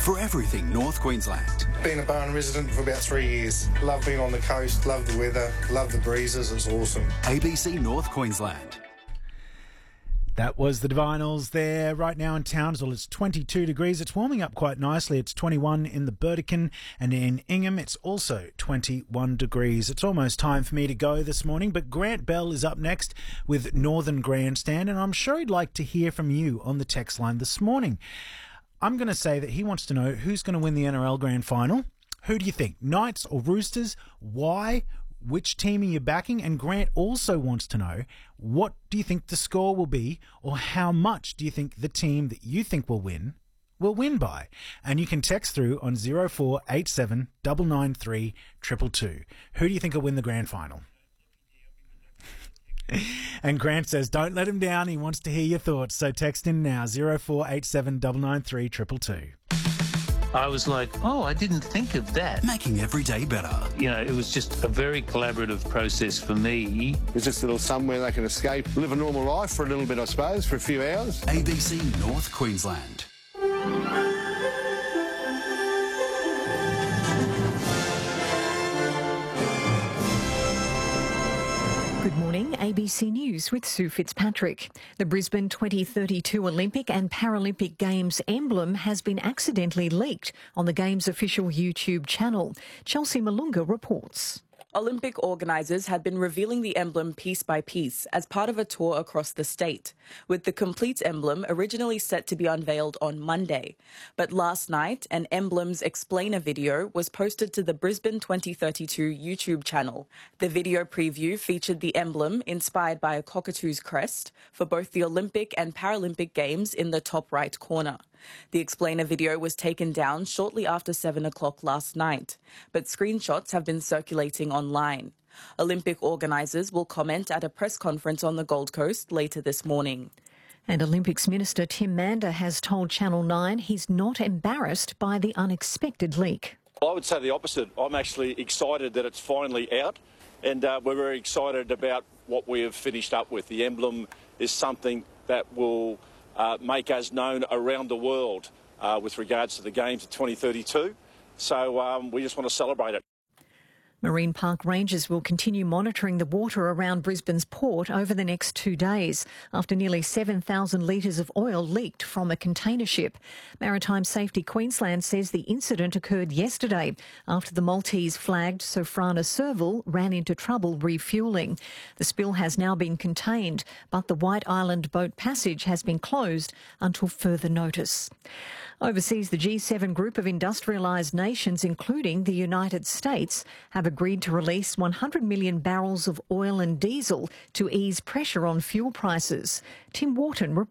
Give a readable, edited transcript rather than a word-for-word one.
for everything North Queensland. Been a Barwon resident for about 3 years. Love being on the coast, love the weather, love the breezes, it's awesome. ABC North Queensland. That was the Divinals there. Right now in Townsville, it's 22 degrees. It's warming up quite nicely. It's 21 in the Burdekin, and in Ingham, it's also 21 degrees. It's almost time for me to go this morning, but Grant Bell is up next with Northern Grandstand, and I'm sure he'd like to hear from you on the text line this morning. I'm going to say that he wants to know who's going to win the NRL Grand Final. Who do you think, Knights or Roosters? Why? Which team are you backing? And Grant also wants to know, what do you think the score will be, or how much do you think the team that you think will win by? And you can text through on 0487 993 222. Who do you think will win the grand final? And Grant says, don't let him down. He wants to hear your thoughts. So text in now, 0487 993 222. I was like, oh, I didn't think of that. Making every day better. You know, it was just a very collaborative process for me. It's just a little somewhere they can escape, live a normal life for a little bit, I suppose, for a few hours. ABC North Queensland. Good morning, ABC News with Sue Fitzpatrick. The Brisbane 2032 Olympic and Paralympic Games emblem has been accidentally leaked on the Games' official YouTube channel. Chelsea Malunga reports. Olympic organisers had been revealing the emblem piece by piece as part of a tour across the state, with the complete emblem originally set to be unveiled on Monday. But last night, an emblem's explainer video was posted to the Brisbane 2032 YouTube channel. The video preview featured the emblem, inspired by a cockatoo's crest, for both the Olympic and Paralympic Games in the top right corner. The explainer video was taken down shortly after 7 o'clock last night, but screenshots have been circulating online. Olympic organisers will comment at a press conference on the Gold Coast later this morning. And Olympics Minister Tim Mander has told Channel 9 he's not embarrassed by the unexpected leak. I would say the opposite. I'm actually excited that it's finally out, and we're very excited about what we have finished up with. The emblem is something that will make us known around the world with regards to the Games of 2032. So we just want to celebrate it. Marine Park Rangers will continue monitoring the water around Brisbane's port over the next 2 days after nearly 7,000 litres of oil leaked from a container ship. Maritime Safety Queensland says the incident occurred yesterday after the Maltese-flagged Sophrana Serval ran into trouble refuelling. The spill has now been contained, but the White Island boat passage has been closed until further notice. Overseas, the G7 group of industrialised nations, including the United States, have agreed to release 100 million barrels of oil and diesel to ease pressure on fuel prices. Tim Wharton reports.